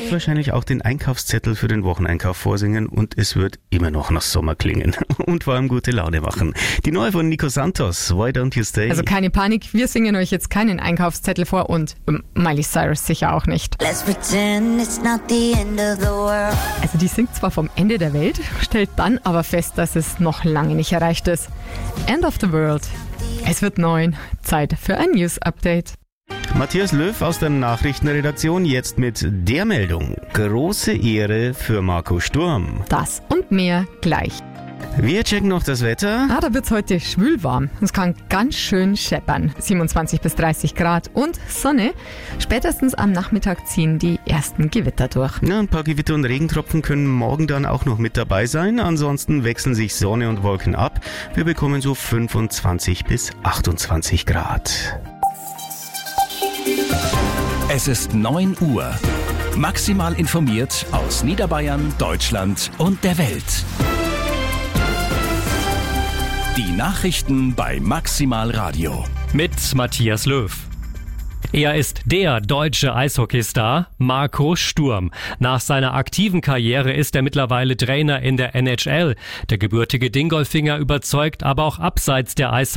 wird wahrscheinlich auch den Einkaufszettel für den Wocheneinkauf vorsingen und es wird immer noch nach Sommer klingen und vor allem gute Laune machen. Die neue von Nico Santos, Why Don't You Stay? Also keine Panik, wir singen euch jetzt keinen Einkaufszettel vor und Miley Cyrus sicher auch nicht. Let's pretend it's not the end of the world. Also die singt zwar vom Ende der Welt, stellt dann aber fest, dass es noch lange nicht erreicht ist. End of the world. Es wird 9. Zeit für ein News-Update. Matthias Löw aus der Nachrichtenredaktion jetzt mit der Meldung. Große Ehre für Marco Sturm. Das und mehr gleich. Wir checken noch das Wetter. Da wird's heute schwül warm. Es kann ganz schön scheppern. 27 bis 30 Grad und Sonne. Spätestens am Nachmittag ziehen die ersten Gewitter durch. Ja, ein paar Gewitter und Regentropfen können morgen dann auch noch mit dabei sein. Ansonsten wechseln sich Sonne und Wolken ab. Wir bekommen so 25 bis 28 Grad. Es ist 9 Uhr. Maximal informiert aus Niederbayern, Deutschland und der Welt. Die Nachrichten bei Maximal Radio. Mit Matthias Löw. Er ist der deutsche Eishockeystar Marco Sturm. Nach seiner aktiven Karriere ist er mittlerweile Trainer in der NHL. Der gebürtige Dingolfinger überzeugt aber auch abseits der